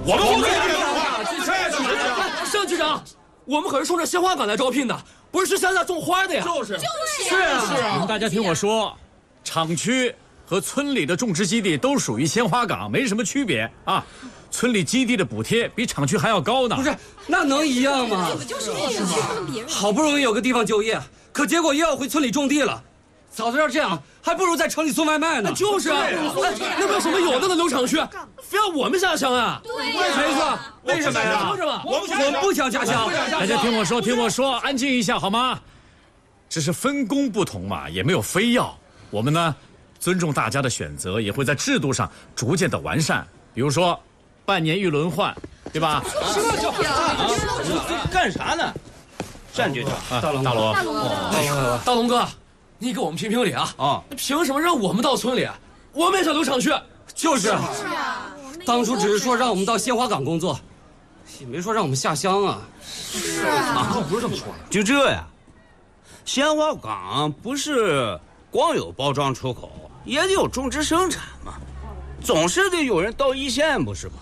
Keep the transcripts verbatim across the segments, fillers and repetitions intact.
我们不干。盛局长，我们可是冲着鲜花岗来招聘的，不是去乡下种花的呀。就是就是是啊是啊！ 大家听我说，厂区和村里的种植基地都属于鲜花岗，没什么区别啊。村里基地的补贴比厂区还要高呢。 不是，那能一样吗？ 就是这样，别人好不容易有个地方就业，可结果又要回村里种地了。早知道这样，还不如在城里送外卖呢。 就是啊，那为什么有那个农场区，非要我们下乡呀？ 对呀，没错。为什么呀？ 是吧？ 我们我们不想下乡。 大家听我说，听我说，安静一下好吗？只是分工不同嘛，也没有非要。我们呢，尊重大家的选择，也会在制度上逐渐的完善。比如说，半年一轮换，对吧？ 干啥呢？单局长， 大龙，大龙， 大龙哥，你给我们评评理啊！啊，凭什么让我们到村里？我们也想留厂区。 就是啊， 是啊， 当初只是说让我们到鲜花岗工作，也没说让我们下乡啊。 是啊， 不是这么说的。就这呀，鲜花岗不是光有包装出口，也得有种植生产嘛，总是得有人到一线，不是吗？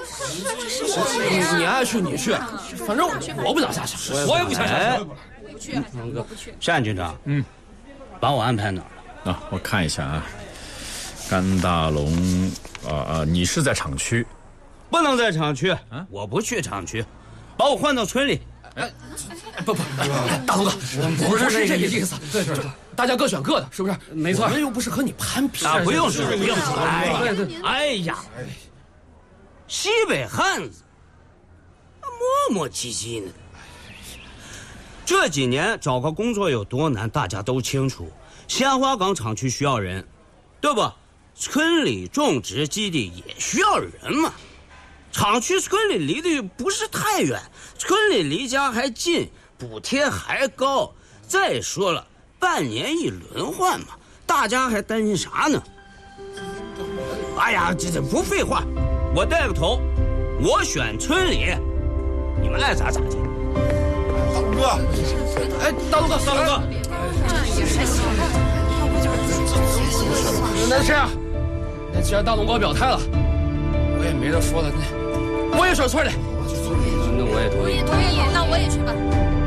你爱去你去，反正我不想下乡， 我也不想下乡。 我不去，我不去。 单局长，嗯，把我安排哪儿了？ 啊，我看一下啊，甘大龙，啊啊，你是在厂区， 不能在厂区，啊，我不去厂区，把我换到村里。 哎，不不，大龙哥，不是这个意思，对对，大家各选各的，是不是？ 没错， 我们又不是和你攀比啊，不用说，不用说。 对对， 哎呀，西北汉子磨磨唧唧呢。这几年找个工作有多难，大家都清楚。鲜花岗厂区需要人，对吧？村里种植基地也需要人嘛。厂区村里离得不是太远，村里离家还近，补贴还高。再说了，半年一轮换嘛，大家还担心啥呢？哎呀，这这不废话，我带个头，我选村里，你们爱咋咋地。 大龙哥，哎，大龙哥，大龙哥，那这样，那既然大龙哥表态了，我也没得说了，那我也选村里。 那我也同意。 我也同意，那我也去吧。